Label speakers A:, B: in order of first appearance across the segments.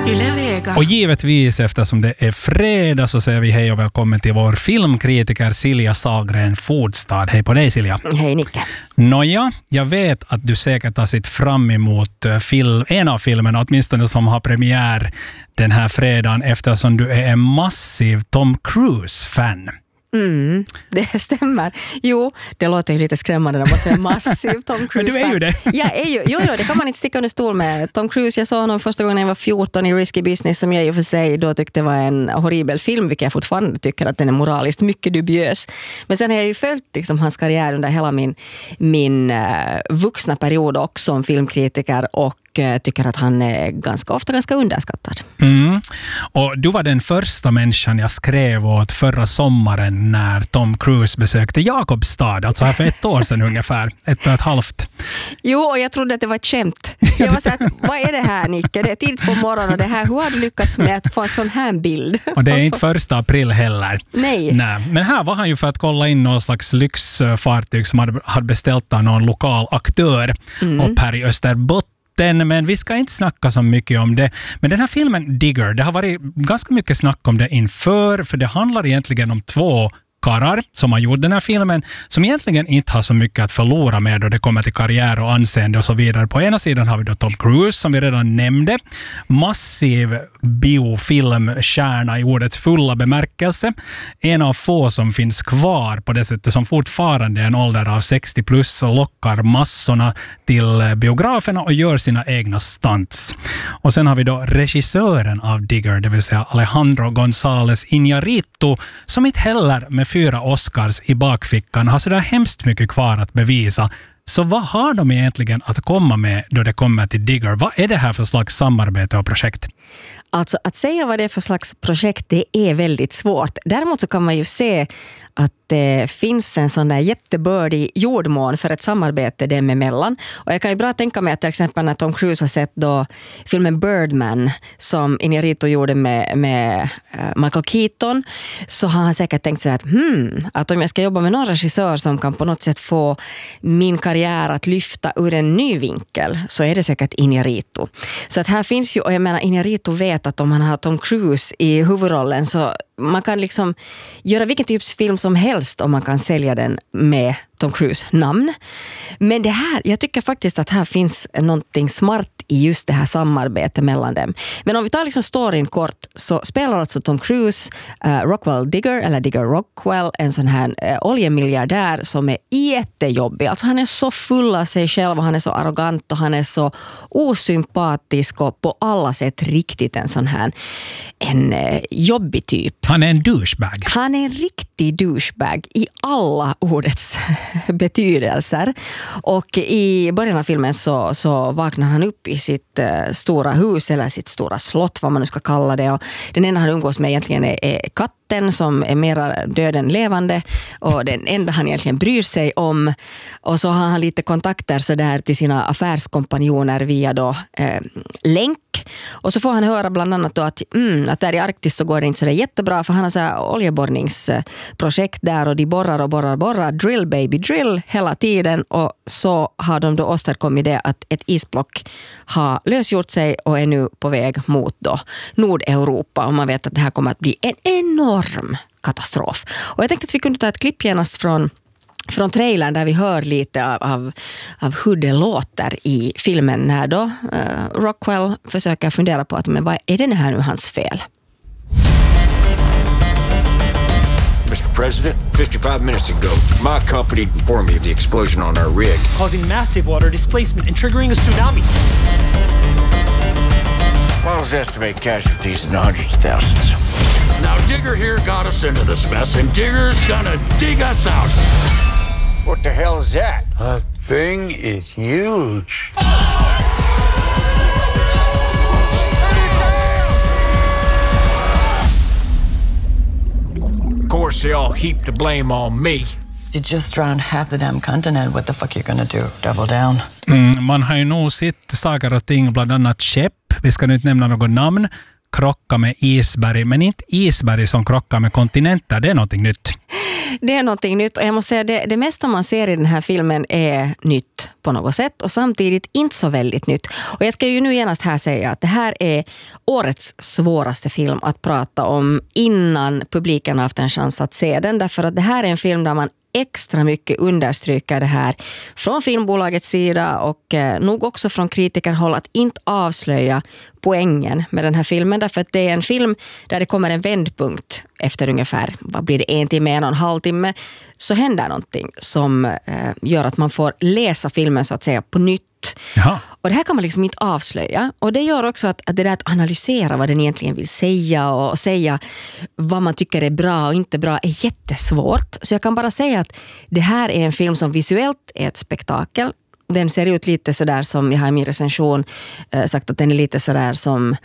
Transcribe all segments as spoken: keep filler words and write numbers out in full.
A: Yle Vega.
B: Och givetvis eftersom det är fredag så säger vi hej och välkommen till vår filmkritiker Silja Sahlgren Fodstad. Hej på dig Silja.
A: Hej Nicke.
B: Nåja, jag vet att du säkert har sitt fram emot film, en av filmerna åtminstone som har premiär den här fredagen eftersom du är en massiv Tom Cruise-fan.
A: Mm, det stämmer. Jo, det låter ju lite skrämmande när man säger massiv Tom Cruise.
B: Men du är ju det.
A: Ja, är ju, jo, jo, det kan man inte sticka under stol med. Tom Cruise, jag såg honom första gången jag var fjorton i Risky Business som jag i och för sig då tyckte var en horribel film, vilket jag fortfarande tycker att den är moraliskt mycket dubiös. Men sen har jag ju följt liksom, hans karriär under hela min, min uh, vuxna period också som filmkritiker och tycker att han är ganska ofta ganska underskattad.
B: Mm. Och du var den första människan jag skrev åt förra sommaren när Tom Cruise besökte Jakobstad, alltså här för ett år sedan ungefär, ett och ett halvt.
A: Jo, och jag trodde att det var ett skämt. Jag var så att, vad är det här Nicke? Det är tidigt på morgonen och det här, hur har du lyckats med att få en sån här bild?
B: Och det är
A: och
B: inte första april heller.
A: Nej.
B: Nej. Men här var han ju för att kolla in någon slags lyxfartyg som hade, hade beställt av någon lokal aktör mm. upp här i Österbotten. Men vi ska inte snacka så mycket om det. Men den här filmen Digger, det har varit ganska mycket snack om det inför, för det handlar egentligen om två karlar som har gjort den här filmen som egentligen inte har så mycket att förlora med då det kommer till karriär och anseende och så vidare. På ena sidan har vi då Tom Cruise som vi redan nämnde. Massiv biofilmstjärna i ordets fulla bemärkelse. En av få som finns kvar på det sättet som fortfarande är en ålder av sextio plus och lockar massorna till biograferna och gör sina egna stunts. Och sen har vi då regissören av Digger, det vill säga Alejandro González Iñárritu som inte heller med fyra Oscars i bakfickan har så där hemskt mycket kvar att bevisa. Så vad har de egentligen att komma med då det kommer till Digger? Vad är det här för slags samarbete och projekt?
A: Alltså att säga vad det är för slags projekt, det är väldigt svårt. Däremot så kan man ju se att det finns en sån där jättebördig jordmån för ett samarbete dem emellan. Och jag kan ju bra tänka mig att till exempel när Tom Cruise har sett då filmen Birdman som Iñárritu gjorde med, med Michael Keaton, så har han säkert tänkt sig att, hmm, att om jag ska jobba med någon regissör som kan på något sätt få min karriär att lyfta ur en ny vinkel, så är det säkert Iñárritu. Så att här finns ju, och jag menar Iñárritu vet att om han har Tom Cruise i huvudrollen så man kan liksom göra vilken typs film som helst om man kan sälja den med Tom Cruise namn. Men det här, jag tycker faktiskt att här finns någonting smart i just det här samarbetet mellan dem. Men om vi tar liksom storyn kort så spelar alltså Tom Cruise uh, Rockwell Digger, eller Digger Rockwell, en sån här uh, oljemiljardär som är jättejobbig. Alltså han är så full av sig själv och han är så arrogant och han är så osympatisk och på alla sätt riktigt en sån här en uh, jobbig typ.
B: Han är en douchebag.
A: Han är en riktig douchebag i alla ordets betydelser. Och i början av filmen så, så vaknar han upp i sitt uh, stora hus eller sitt stora slott, vad man nu ska kalla det. Och den enda han umgås med egentligen är, är katten som är mera död än levande och den enda han egentligen bryr sig om. Och så har han lite kontakter så där till sina affärskompanjoner via då eh, länk. Och så får han höra bland annat då att, mm, att där i Arktis så går det inte så där jättebra för han har så här oljeborrningsprojekt där och de borrar och borrar och borrar, drill baby drill hela tiden och så har de då åstadkommit det att ett isblock har lösgjort sig och är nu på väg mot då Nordeuropa och man vet att det här kommer att bli en enorm katastrof. Och jag tänkte att vi kunde ta ett klipp genast från Från trailern där vi hör lite av, av, av hur det låter i filmen när då uh, Rockwell försöker fundera på att men vad är det här nu hans fel?
C: Mister President, fifty-five minutes ago, my company informed me of the explosion on our rig.
D: Causing massive water displacement and triggering a tsunami.
C: Models estimate casualties in the hundreds of thousands.
E: Now Digger here got us into this mess and Digger's gonna dig us out.
C: What the hell is that?
E: That thing is huge.
C: Of course, they all heap the blame on me.
F: You just drowned half the damn continent. What the fuck are you gonna do? Double down?
B: Mm, man har ju nog sett saker och ting, bland annat skepp. Vi ska nu inte nämna något namn. Krocka med isberg, men inte isberg som krockar med kontinenter. Det är någonting nytt.
A: det är någonting nytt och jag måste säga det, det mesta man ser i den här filmen är nytt på något sätt och samtidigt inte så väldigt nytt. Och jag ska ju nu genast här säga att det här är årets svåraste film att prata om innan publiken har haft en chans att se den, därför att det här är en film där man extra mycket understryker det här från filmbolagets sida och eh, nog också från kritikerhåll att inte avslöja poängen med den här filmen, därför att det är en film där det kommer en vändpunkt efter ungefär, vad blir det, en timme, en och en halv timme, så händer någonting som eh, gör att man får läsa filmen så att säga på nytt.
B: Jaha.
A: Och det här kan man liksom inte avslöja. Och det gör också att, att det där att analysera vad den egentligen vill säga och, och säga vad man tycker är bra och inte bra är jättesvårt. Så jag kan bara säga att det här är en film som visuellt är ett spektakel. Den ser ut lite sådär som, jag har i min recension eh, sagt att den är lite sådär som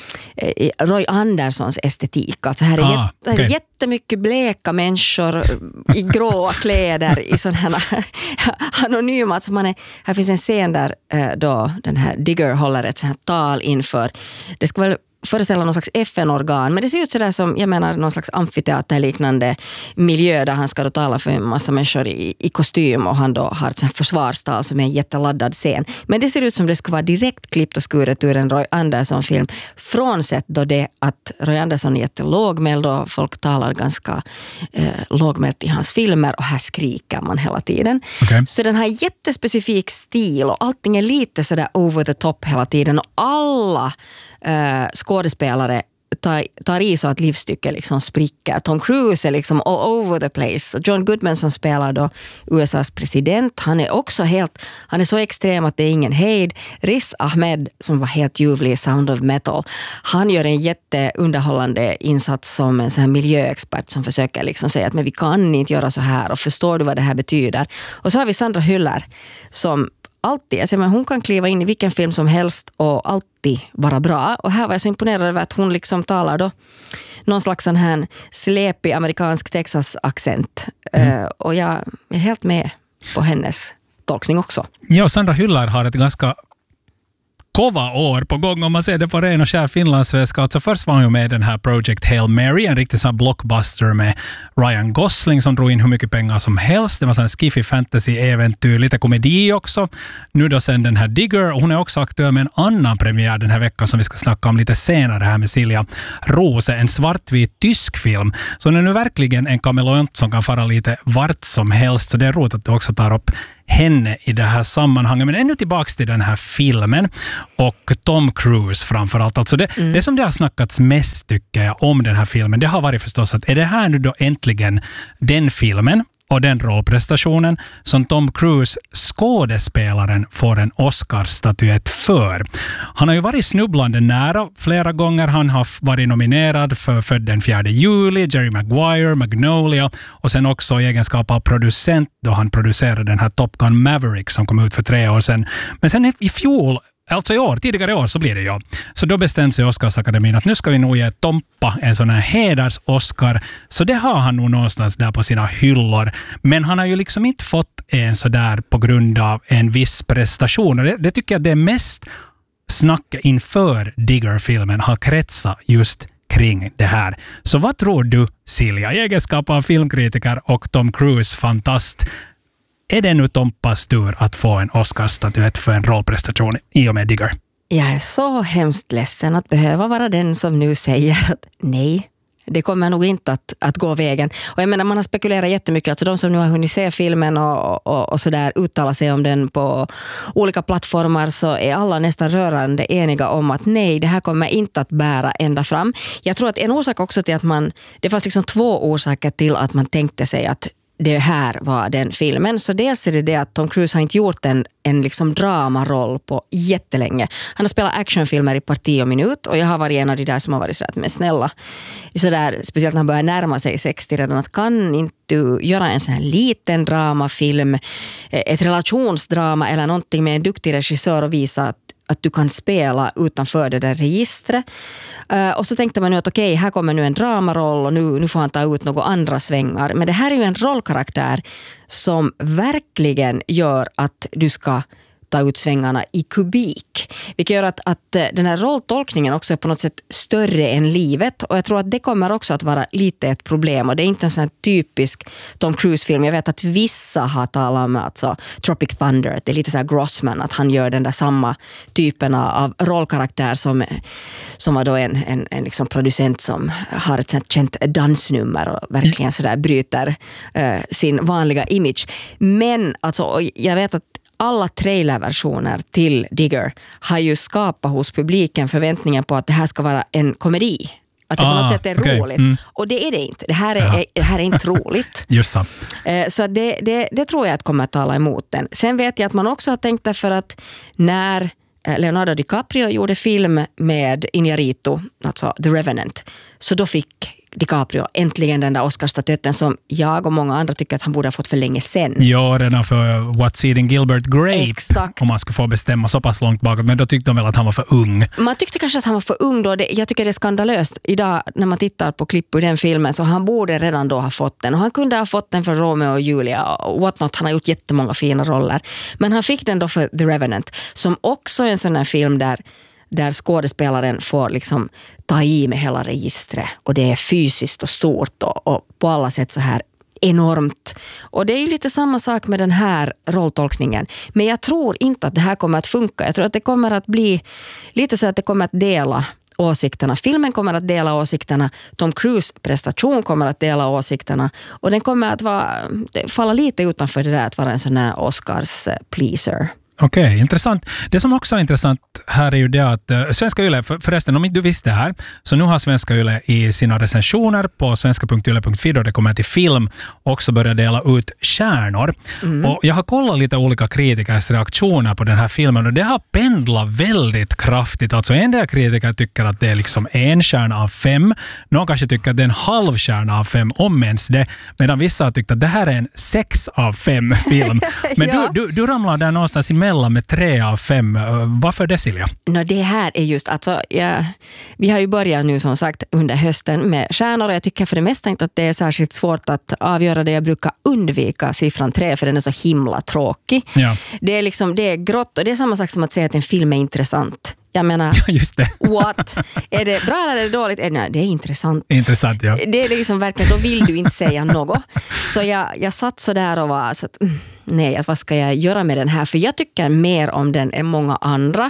A: eh, Roy Anderssons estetik. Alltså här är,
B: ah,
A: jätte, okay. jättemycket bleka människor i gråa kläder i sådana här anonyma. Alltså man är, här finns en scen där eh, då den här Digger håller ett sånt här tal inför, det ska väl föreställa någon slags F N-organ, men det ser ut sådär som, jag menar, någon slags amfiteaterliknande miljö där han ska då tala för en massa människor i, i kostym och han då har ett sånt här försvarstal som är en jätteladdad scen. Men det ser ut som det skulle vara direkt klippt och skuret ur en Roy Andersson-film, frånsett då det att Roy Andersson är jättelågmäld och folk talar ganska eh, lågmält i hans filmer och här skriker man hela tiden.
B: Okay.
A: Så den har jättespecifik stil och allting är lite sådär over the top hela tiden och alla Uh, skådespelare tar, tar i så att livsstycket liksom spricker. Tom Cruise är liksom all over the place. John Goodman som spelar då U S A:s president, han är också helt, han är så extrem att det är ingen hejd. Riz Ahmed som var helt ljuvlig i Sound of Metal, han gör en jätteunderhållande insats som en sån här miljöexpert som försöker liksom säga att men vi kan inte göra så här och förstår du vad det här betyder. Och så har vi Sandra Hüller som alltid, alltså, men hon kan kliva in i vilken film som helst och alltid vara bra. Och här var jag så imponerad över att hon liksom talar då någon slags sån här släpig amerikansk Texas-accent. Mm. Uh, och jag är helt med på hennes tolkning också.
B: Ja, Sandra Hüller har ett ganska kova år på gång om man ser det på ren och skär finlandssvenska. Alltså först var hon ju med i den här Project Hail Mary, en riktig sån här blockbuster med Ryan Gosling som drog in hur mycket pengar som helst. Det var sån här skiffy fantasy-äventyr, lite komedi också. Nu då sen den här Digger, och hon är också aktuell med en annan premiär den här veckan som vi ska snacka om lite senare här med Silja Rose, en svartvit tysk film. Så den är nu verkligen en kameleont som kan fara lite vart som helst, så det är roligt att du också tar upp henne i det här sammanhanget. Men ännu tillbaks till den här filmen och Tom Cruise framförallt. Alltså det, mm. det som det har snackats mest tycker jag om den här filmen, det har varit förstås att är det här nu då äntligen den filmen och den rollprestationen som Tom Cruise, skådespelaren, får en Oscar-statyett för. Han har ju varit snubblande nära flera gånger. Han har varit nominerad för Född den fjärde juli, Jerry Maguire, Magnolia och sen också i egenskap av producent då han producerade den här Top Gun Maverick som kom ut för tre år sedan. Men sen i fjol, alltså i år, tidigare i år så blir det ju. Så då bestämde sig Oscarsakademin att nu ska vi nog ge Tompa en sån här heders-Oscar. Så det har han nog någonstans där på sina hyllor. Men han har ju liksom inte fått en så där på grund av en viss prestation. Och det, det tycker jag det är mest snack inför Digger-filmen har kretsat just kring det här. Så vad tror du, Silja, i egenskap av filmkritiker och Tom Cruise-fantast, är det nu Tompas tur att få en Oscar-statyett för en rollprestation i och med Digger?
A: Jag är så hemskt ledsen att behöva vara den som nu säger att nej, det kommer nog inte att, att gå vägen. Och jag menar, man har spekulerat jättemycket. Alltså de som nu har hunnit se filmen och, och, och så där uttala sig om den på olika plattformar, så är alla nästan rörande eniga om att nej, det här kommer inte att bära ända fram. Jag tror att en orsak också till att man, det fanns liksom två orsaker till att man tänkte sig att det här var den filmen. Så dels är det det att Tom Cruise har inte gjort en, en liksom dramaroll på jättelänge. Han har spelat actionfilmer i parti och minut och jag har varit en av de där som har varit så att men snälla, så där, speciellt när han börjar närma sig sextio redan, att kan inte du göra en sån här liten dramafilm, ett relationsdrama eller någonting med en duktig regissör och visa att att du kan spela utanför det där registret. Uh, och så tänkte man nu att okej, okay, här kommer nu en dramaroll och nu, nu får han ta ut några andra svängar. Men det här är ju en rollkaraktär som verkligen gör att du ska ta ut svängarna i kubik. Vilket gör att, att den här rolltolkningen också är på något sätt större än livet. Och jag tror att det kommer också att vara lite ett problem. Och det är inte en sån här typisk Tom Cruise-film. Jag vet att vissa har talat om alltså, Tropic Thunder. Det är lite så här Grossman, att han gör den där samma typen av rollkaraktär som, som var då en, en, en liksom producent som har ett sånt känt dansnummer och verkligen så där bryter uh, sin vanliga image. Men alltså, jag vet att alla trailerversioner till Digger har ju skapat hos publiken förväntningen på att det här ska vara en komedi. Att det ah, på något sätt är okay. roligt. Mm. Och det är det inte. Det här är, är, det här är inte roligt.
B: Just så.
A: Eh, så det, det, det tror jag att kommer att tala emot den. Sen vet jag att man också har tänkt därför att när Leonardo DiCaprio gjorde film med Iñárritu, alltså The Revenant, så då fick DiCaprio äntligen den där Oscarsstatyetten som jag och många andra tycker att han borde ha fått för länge sedan.
B: Ja, redan för What's Eating Gilbert Grape.
A: Exakt.
B: Om man skulle få bestämma så pass långt bakåt. Men då tyckte de väl att han var för ung.
A: Man tyckte kanske att han var för ung då. Det, jag tycker det är skandalöst. Idag när man tittar på klipp i den filmen så han borde redan då ha fått den. Och han kunde ha fått den för Romeo och Julia och whatnot. Han har gjort jättemånga fina roller. Men han fick den då för The Revenant som också är en sån här film där där skådespelaren får liksom ta i med hela registret och det är fysiskt och stort och, och på alla sätt så här enormt. Och det är ju lite samma sak med den här rolltolkningen. Men jag tror inte att det här kommer att funka. Jag tror att det kommer att bli lite så att det kommer att dela åsikterna. Filmen kommer att dela åsikterna. Tom Cruise prestation kommer att dela åsikterna. Och den kommer att vara, falla lite utanför det där att vara en sån här Oscars pleaser.
B: Okej, okay, intressant. Det som också är intressant här är ju det att uh, Svenska Yle, för, förresten om inte du visste det här, så nu har Svenska Yle i sina recensioner på svenska punkt yle punkt fi då det kommer till film också börjat dela ut stjärnor. Mm. Och jag har kollat lite olika kritikers reaktioner på den här filmen och det har pendlat väldigt kraftigt. Alltså en del kritiker tycker att det är liksom en stjärna av fem. Någon kanske tycker att det är en halv stjärna av fem, om ens det. Medan vissa har tyckt att det här är en sex av fem film. Men ja. du, du, du ramlar där någonstans i mellan med tre av fem. Varför det, Silja?
A: No, det här är just, alltså, ja, vi har ju börjat nu som sagt under hösten med stjärnor och jag tycker för det mesta inte att det är särskilt svårt att avgöra det. Jag brukar undvika siffran tre för den är så himla tråkig. Ja. Det är liksom, det är grått och det är samma sak som att säga att en film är intressant. Jag menar,
B: just det.
A: What? Är det bra eller är det dåligt? Nej, det är intressant.
B: Intressant, ja.
A: Det är liksom verkligen, då vill du inte säga något. Så jag, jag satt så där och var så att, nej, vad ska jag göra med den här? För jag tycker mer om den än många andra.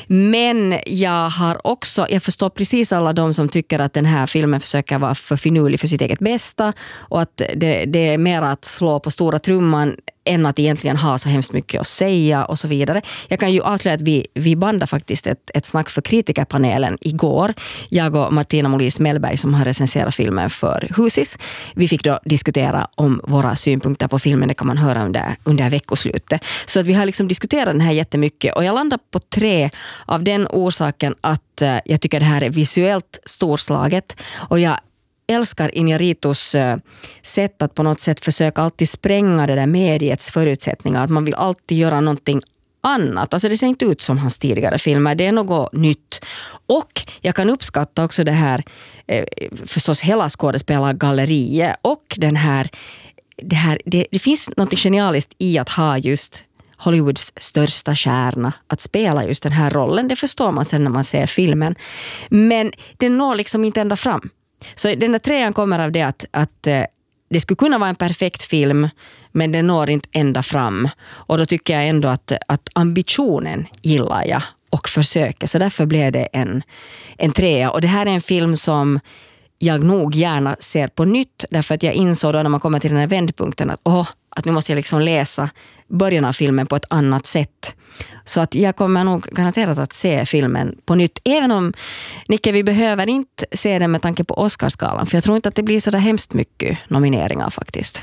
A: Men jag har också, jag förstår precis alla de som tycker att den här filmen försöker vara för finurlig för sitt eget bästa. Och att det, det är mer att slå på stora trumman än att egentligen ha så hemskt mycket att säga och så vidare. Jag kan ju avslöja att vi, vi bandade faktiskt ett, ett snack för kritikerpanelen igår. Jag och Martina Molis Mellberg som har recenserat filmen för Husis. Vi fick då diskutera om våra synpunkter på filmen. Det kan man höra under, under veckoslutet. Så att vi har liksom diskuterat den här jättemycket och jag landar på tre av den orsaken att uh, jag tycker det här är visuellt storslaget och jag älskar Iñárritus sätt att på något sätt försöka alltid spränga det där mediets förutsättningar. Att man vill alltid göra någonting annat. Alltså det ser inte ut som hans tidigare filmer. Det är något nytt. Och jag kan uppskatta också det här, eh, förstås hela skådespelargalleriet och den här, det här, det, det finns något genialiskt i att ha just Hollywoods största stjärna att spela just den här rollen. Det förstår man sen när man ser filmen. Men den når liksom inte ända fram. Så den där trean kommer av det att, att det skulle kunna vara en perfekt film men den når inte ända fram. Och då tycker jag ändå att, att ambitionen gillar jag och försöker. Så därför blev det en, en trea. Och det här är en film som jag nog gärna ser på nytt. Därför att jag insåg då när man kommer till den här vändpunkten att, åh, att nu måste jag liksom läsa början av filmen på ett annat sätt. Så att jag kommer nog garanterat att se filmen på nytt. Även om, Nicke, vi behöver inte se den med tanke på Oscarsgalan. För jag tror inte att det blir så där hemskt mycket nomineringar faktiskt.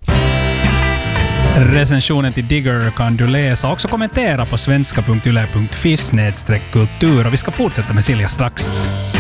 B: Recensionen till Digger kan du läsa och också kommentera på svenska punkt yle punkt fi snedstreck kultur. Och vi ska fortsätta med Silja strax.